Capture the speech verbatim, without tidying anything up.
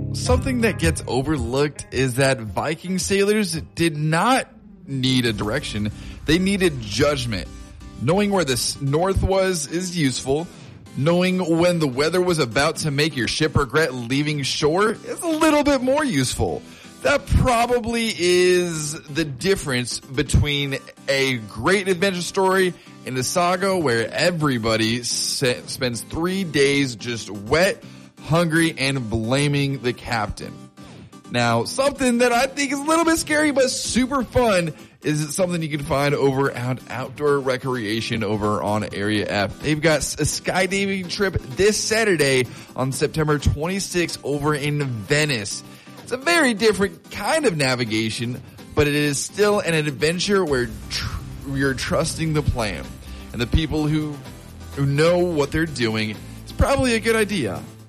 something that gets overlooked is that Viking sailors did not need a direction. They needed judgment. Knowing where the north was is useful. Knowing when the weather was about to make your ship regret leaving shore is a little bit more useful. That probably is the difference between a great adventure story and a saga where everybody se- spends three days just wet, hungry, and blaming the captain. Now, something that I think is a little bit scary but super fun is something you can find over at Outdoor Recreation over on Area F. They've got a skydiving trip this Saturday on September twenty-sixth over in Venice. It's a very different kind of navigation, but it is still an adventure where tr- you're trusting the plan. And the people who, who know what they're doing, it's probably a good idea.